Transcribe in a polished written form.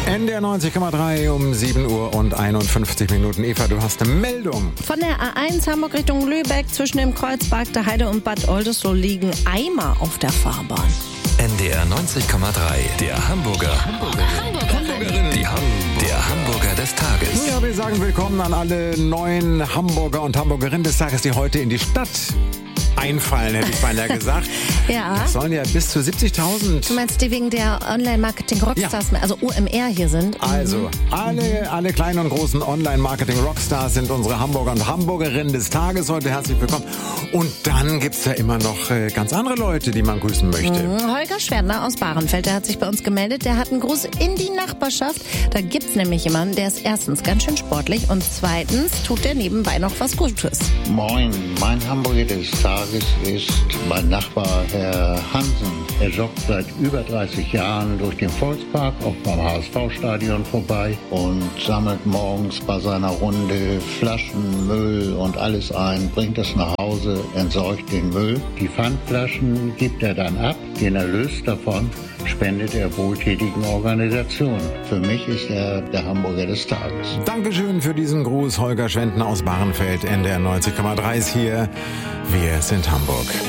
NDR 90,3 um 7 Uhr und 51 Minuten. Eva, du hast eine Meldung. Von der A1 Hamburg Richtung Lübeck zwischen dem Kreuzberg der Heide und Bad Oldesloe liegen Eimer auf der Fahrbahn. NDR 90,3, der Hamburgerin. Der Hamburger des Tages. Ja, wir sagen willkommen an alle neuen Hamburger und Hamburgerinnen des Tages, die heute in die Stadt einfallen, hätte ich beinahe gesagt. Ja. Das sollen ja bis zu 70.000. Du meinst, die wegen der Online-Marketing-Rockstars, also OMR hier sind? Also, alle kleinen und großen Online-Marketing-Rockstars sind unsere Hamburger und Hamburgerinnen des Tages. Heute herzlich willkommen. Und dann gibt's ja immer noch ganz andere Leute, die man grüßen möchte. Holger Schwerdner aus Bahrenfeld, der hat sich bei uns gemeldet. Der hat einen Gruß in die Nachbarschaft. Da gibt's nämlich jemanden, der ist erstens ganz schön sportlich und zweitens tut der nebenbei noch was Gutes. Moin, mein Hamburger des Tages ist mein Nachbar Herr Hansen. Er joggt seit über 30 Jahren durch den Volkspark, auch beim HSV-Stadion vorbei und sammelt morgens bei seiner Runde Flaschen, Müll und alles ein, bringt es nach Hause, entsorgt den Müll. Die Pfandflaschen gibt er dann ab, den Erlös davon spendet er wohltätigen Organisationen. Für mich ist er der Hamburger des Tages. Dankeschön für diesen Gruß, Holger Schwendner aus Bahrenfeld. NDR 90,3 ist hier. Wir sind Hamburg.